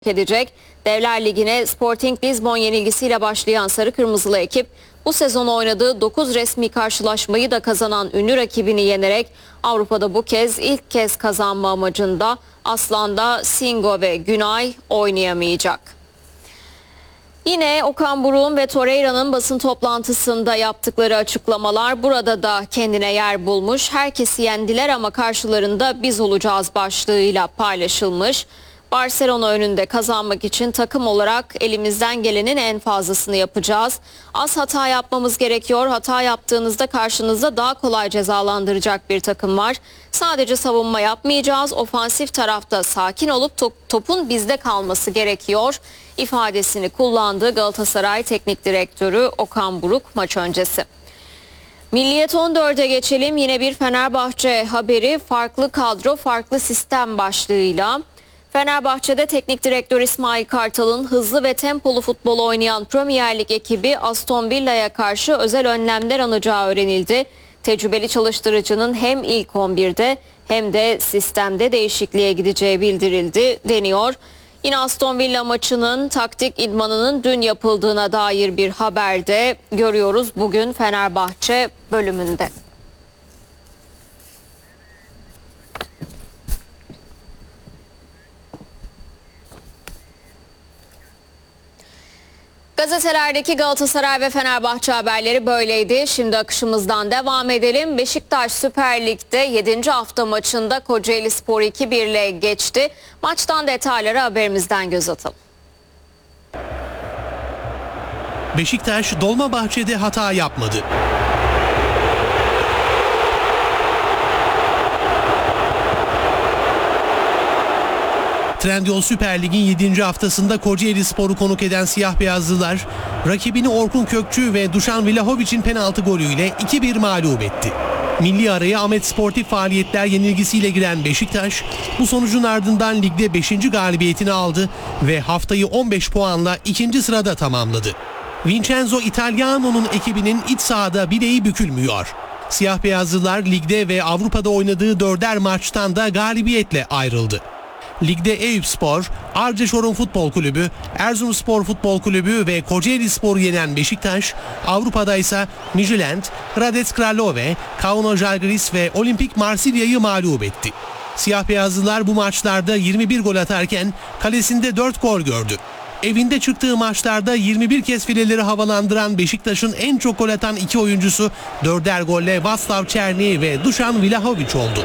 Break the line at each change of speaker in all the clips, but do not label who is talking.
edecek. Devler Ligi'ne Sporting Lisbon yenilgisiyle başlayan Sarı Kırmızılı ekip bu sezon oynadığı 9 resmi karşılaşmayı da kazanan ünlü rakibini yenerek Avrupa'da bu kez ilk kez kazanma amacında. Aslan'da Singo ve Günay oynayamayacak. Yine Okan Buruk'un ve Torreira'nın basın toplantısında yaptıkları açıklamalar burada da kendine yer bulmuş. Herkesi yendiler ama karşılarında biz olacağız başlığıyla paylaşılmış. Barcelona önünde kazanmak için takım olarak elimizden gelenin en fazlasını yapacağız. Az hata yapmamız gerekiyor. Hata yaptığınızda karşınızda daha kolay cezalandıracak bir takım var. Sadece savunma yapmayacağız. Ofansif tarafta sakin olup topun bizde kalması gerekiyor ifadesini kullandı Galatasaray Teknik Direktörü Okan Buruk maç öncesi. Milliyet 14'e geçelim. Yine bir Fenerbahçe haberi, farklı kadro, farklı sistem başlığıyla. Fenerbahçe'de teknik direktör İsmail Kartal'ın hızlı ve tempolu futbol oynayan Premier Lig ekibi Aston Villa'ya karşı özel önlemler alacağı öğrenildi. Tecrübeli çalıştırıcının hem ilk 11'de hem de sistemde değişikliğe gideceği bildirildi deniyor. Yine Aston Villa maçının taktik idmanının dün yapıldığına dair bir haberde görüyoruz bugün Fenerbahçe bölümünde. Gazetelerdeki Galatasaray ve Fenerbahçe haberleri böyleydi. Şimdi akışımızdan devam edelim. Beşiktaş Süper Lig'de 7. hafta maçında Kocaelispor'u 2-1 ile geçti. Maçtan detayları haberimizden göz atalım.
Beşiktaş Dolmabahçe'de hata yapmadı. Trendyol Süper Lig'in 7. haftasında Kocaelispor'u konuk eden siyah beyazlılar rakibini Orkun Kökçü ve Dušan Vlahovic'in penaltı golüyle 2-1 mağlup etti. Milli araya Ahmet Sportif Faaliyetler yenilgisiyle giren Beşiktaş bu sonucun ardından ligde 5. galibiyetini aldı ve haftayı 15 puanla 2. sırada tamamladı. Vincenzo Italiano'nun ekibinin iç sahada bileği bükülmüyor. Siyah beyazlılar ligde ve Avrupa'da oynadığı 4'er maçtan da galibiyetle ayrıldı. Ligde Eyüpspor, Arceşorum Futbol Kulübü, Erzurumspor Futbol Kulübü ve Kocaelispor'u yenen Beşiktaş, Avrupa'da ise Midtjylland, Hradec Kralove, Kauno Žalgiris ve Olimpik Marsilya'yı mağlup etti. Siyah beyazlılar bu maçlarda 21 gol atarken kalesinde 4 gol gördü. Evinde çıktığı maçlarda 21 kez fileleri havalandıran Beşiktaş'ın en çok gol atan iki oyuncusu 4'er golle Václav Černý ve Dušan Vlahović oldu.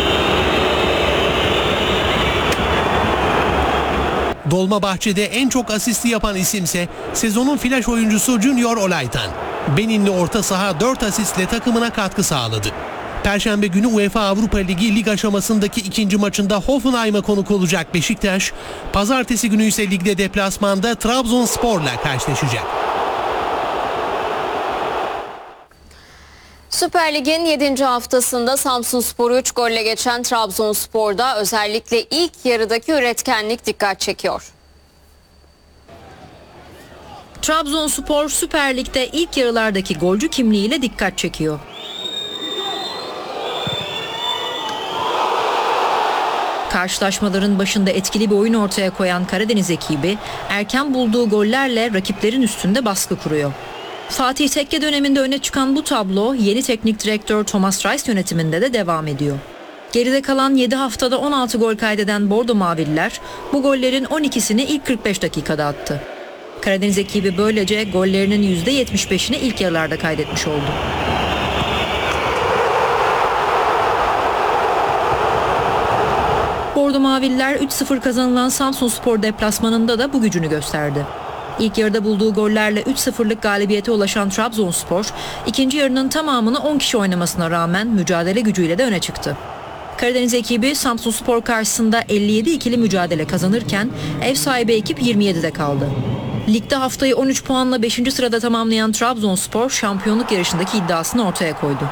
Dolmabahçe'de en çok asisti yapan isimse sezonun flash oyuncusu Junior Olaytan. Beninli orta saha 4 asistle takımına katkı sağladı. Perşembe günü UEFA Avrupa Ligi lig aşamasındaki ikinci maçında Hoffenheim'a konuk olacak Beşiktaş, pazartesi günü ise ligde deplasmanda Trabzonspor'la karşılaşacak.
Süper Lig'in 7. haftasında Samsunspor'u 3 golle geçen Trabzonspor'da özellikle ilk yarıdaki üretkenlik dikkat çekiyor.
Trabzonspor Süper Lig'de ilk yarılardaki golcü kimliğiyle dikkat çekiyor. Karşılaşmaların başında etkili bir oyun ortaya koyan Karadeniz ekibi erken bulduğu gollerle rakiplerin üstünde baskı kuruyor. Fatih Tekke döneminde öne çıkan bu tablo yeni teknik direktör Thomas Reis yönetiminde de devam ediyor. Geride kalan 7 haftada 16 gol kaydeden Bordo Mavililer bu gollerin 12'sini ilk 45 dakikada attı. Karadeniz ekibi böylece gollerinin %75'ini ilk yarılarda kaydetmiş oldu. Bordo Mavililer 3-0 kazanılan Samsunspor deplasmanında da bu gücünü gösterdi. İlk yarıda bulduğu gollerle 3-0'lık galibiyete ulaşan Trabzonspor, ikinci yarının tamamını 10 kişi oynamasına rağmen mücadele gücüyle de öne çıktı. Karadeniz ekibi Samsunspor karşısında 57-2'li mücadele kazanırken ev sahibi ekip 27'de kaldı. Ligde haftayı 13 puanla 5. sırada tamamlayan Trabzonspor şampiyonluk yarışındaki iddiasını ortaya koydu.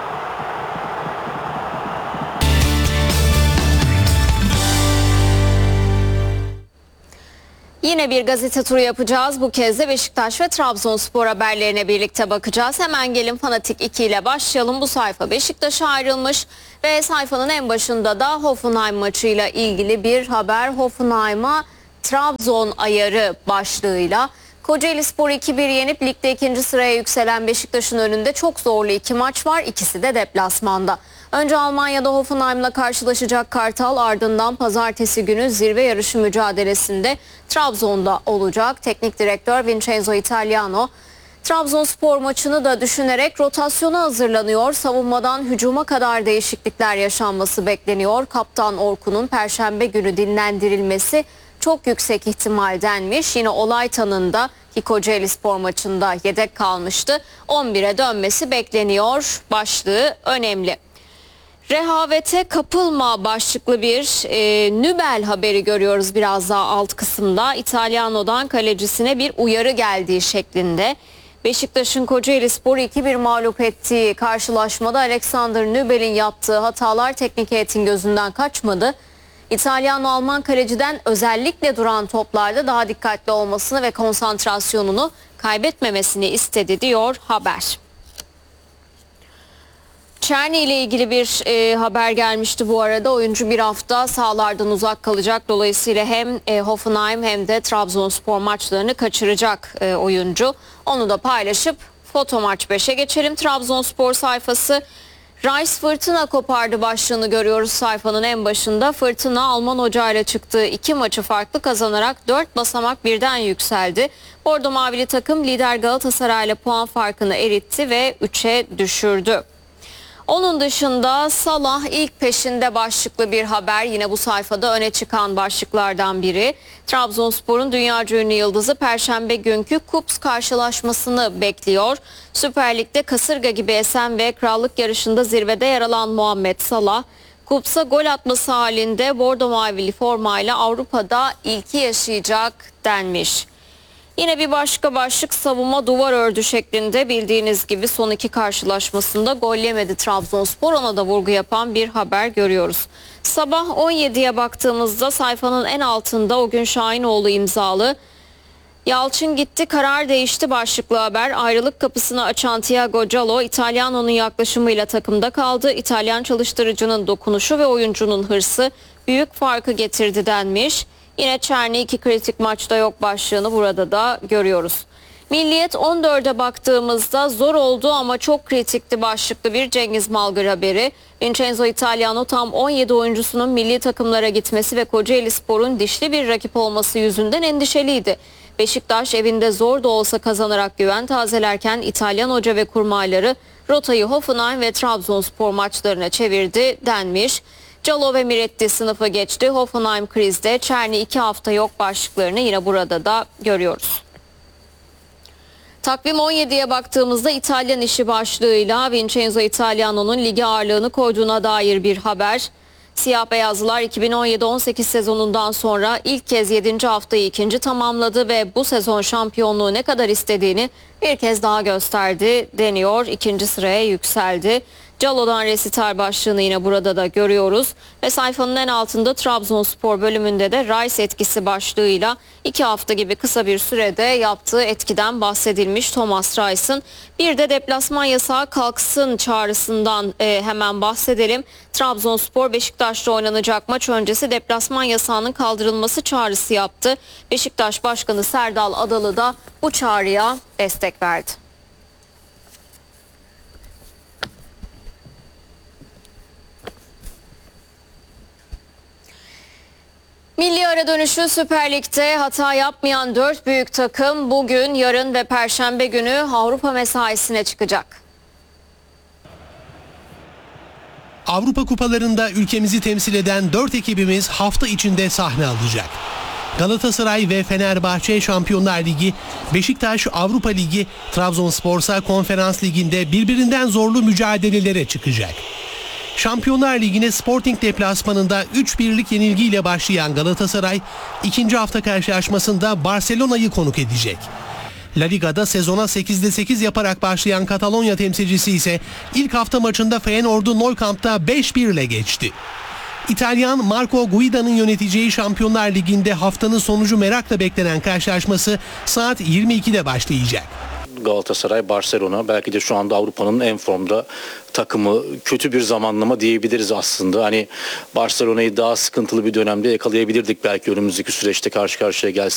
Yine bir gazete turu yapacağız. Bu kez de Beşiktaş ve Trabzonspor haberlerine birlikte bakacağız. Hemen gelin Fanatik 2 ile başlayalım. Bu sayfa Beşiktaş'a ayrılmış ve sayfanın en başında da Hoffenheim maçıyla ilgili bir haber. Hoffenheim'a Trabzon ayarı başlığıyla Kocaelispor'u 2-1 yenip ligde 2. sıraya yükselen Beşiktaş'ın önünde çok zorlu 2 maç var. İkisi de deplasmanda. Önce Almanya'da Hoffenheim'la karşılaşacak Kartal, ardından pazartesi günü zirve yarışı mücadelesinde Trabzon'da olacak. Teknik direktör Vincenzo Italiano Trabzonspor maçını da düşünerek rotasyona hazırlanıyor. Savunmadan hücuma kadar değişiklikler yaşanması bekleniyor. Kaptan Orkun'un Perşembe günü dinlendirilmesi çok yüksek ihtimal denmiş. Yine Olaytan'ın da ki Kocaelispor maçında yedek kalmıştı, 11'e dönmesi bekleniyor. Başlığı önemli. Rehavete kapılma başlıklı bir Nübel haberi görüyoruz biraz daha alt kısımda. İtalyano'dan kalecisine bir uyarı geldiği şeklinde. Beşiktaş'ın Kocaelispor'u 2-1 mağlup ettiği karşılaşmada Alexander Nübel'in yaptığı hatalar teknik heyetin gözünden kaçmadı. İtalyano Alman kaleciden özellikle duran toplarda daha dikkatli olmasını ve konsantrasyonunu kaybetmemesini istedi diyor haber. Czerny ile ilgili bir haber gelmişti bu arada. Oyuncu bir hafta sahalardan uzak kalacak. Dolayısıyla hem Hoffenheim hem de Trabzonspor maçlarını kaçıracak oyuncu. Onu da paylaşıp Foto Maç 5'e geçelim. Trabzonspor sayfası Rice fırtına kopardı başlığını görüyoruz sayfanın en başında. Fırtına Alman hocayla çıktığı 2 maçı farklı kazanarak 4 basamak birden yükseldi. Bordo Mavili takım lider Galatasaray'la puan farkını eritti ve 3'e düşürdü. Onun dışında Salah ilk peşinde başlıklı bir haber, yine bu sayfada öne çıkan başlıklardan biri. Trabzonspor'un dünyaca ünlü yıldızı Perşembe günkü Kups karşılaşmasını bekliyor. Süper Lig'de kasırga gibi esen ve krallık yarışında zirvede yer alan Muhammed Salah, Kups'a gol atması halinde bordo mavili formayla Avrupa'da ilki yaşayacak denmiş. Yine bir başka başlık savunma duvar ördü şeklinde. Bildiğiniz gibi son 2 karşılaşmasında gol yemedi Trabzonspor, ona da vurgu yapan bir haber görüyoruz. Sabah 17'ye baktığımızda sayfanın en altında o gün Şahinoğlu imzalı "Yalçın gitti, karar değişti" başlıklı haber. Ayrılık kapısını açan Thiago Callo, İtalyano'nun yaklaşımıyla takımda kaldı. İtalyan çalıştırıcının dokunuşu ve oyuncunun hırsı büyük farkı getirdi denmiş. Yine Czerny 2 kritik maçta yok başlığını burada da görüyoruz. Milliyet 14'e baktığımızda zor oldu ama çok kritikti başlıklı bir Cengiz Malgır haberi. Vincenzo Italiano tam 17 oyuncusunun milli takımlara gitmesi ve Kocaelispor'un dişli bir rakip olması yüzünden endişeliydi. Beşiktaş evinde zor da olsa kazanarak güven tazelerken İtalyan hoca ve kurmayları rotayı Hoffenheim ve Trabzonspor maçlarına çevirdi denmiş. Callo ve Miretti sınıfı geçti. Hoffenheim krizde, Czerny 2 hafta yok başlıklarını yine burada da görüyoruz. Takvim 17'ye baktığımızda İtalyan işi başlığıyla Vincenzo Italiano'nun ligi ağırlığını koyduğuna dair bir haber. Siyah beyazlılar 2017-18 sezonundan sonra ilk kez 7. haftayı ikinci tamamladı ve bu sezon şampiyonluğu ne kadar istediğini bir kez daha gösterdi deniyor. 2. sıraya yükseldi. Callo'dan resital başlığını yine burada da görüyoruz ve sayfanın en altında Trabzonspor bölümünde de Rice etkisi başlığıyla 2 hafta gibi kısa bir sürede yaptığı etkiden bahsedilmiş Thomas Rice'ın. Bir de deplasman yasağı kalksın çağrısından hemen bahsedelim. Trabzonspor Beşiktaş'ta oynanacak maç öncesi deplasman yasağının kaldırılması çağrısı yaptı. Beşiktaş Başkanı Serdal Adalı da bu çağrıya destek verdi. Milli ara dönüşü Süper Lig'de hata yapmayan 4 büyük takım bugün, yarın ve Perşembe günü Avrupa mesaisine çıkacak.
Avrupa kupalarında ülkemizi temsil eden 4 ekibimiz hafta içinde sahne alacak. Galatasaray ve Fenerbahçe Şampiyonlar Ligi, Beşiktaş Avrupa Ligi, Trabzonspor ise Konferans Ligi'nde birbirinden zorlu mücadelelere çıkacak. Şampiyonlar Ligi'ne Sporting deplasmanında 3-1'lik yenilgiyle başlayan Galatasaray, 2. hafta karşılaşmasında Barcelona'yı konuk edecek. La Liga'da sezona 8'de 8 yaparak başlayan Katalonya temsilcisi ise ilk hafta maçında Feyenoord'u Nou Camp'ta 5-1 ile geçti. İtalyan Marco Guida'nın yöneteceği Şampiyonlar Ligi'nde haftanın sonucu merakla beklenen karşılaşması saat 22'de başlayacak.
Galatasaray, Barcelona. Belki de şu anda Avrupa'nın en formda takımı. Kötü bir zamanlama diyebiliriz aslında. Hani Barcelona'yı daha sıkıntılı bir dönemde yakalayabilirdik belki önümüzdeki süreçte karşı karşıya gelseydik.